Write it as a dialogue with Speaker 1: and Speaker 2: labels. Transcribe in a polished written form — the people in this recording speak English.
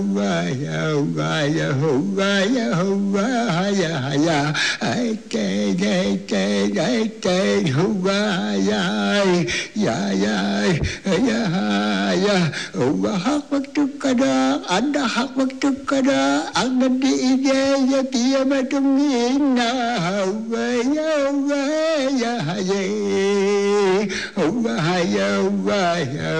Speaker 1: Anda hak waktu kada angin di ide ya macam ina ya ya ya